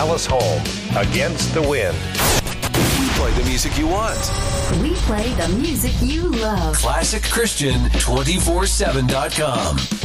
Dallas home against the wind. We play the music you want. We play the music you love. ClassicChristian247.com.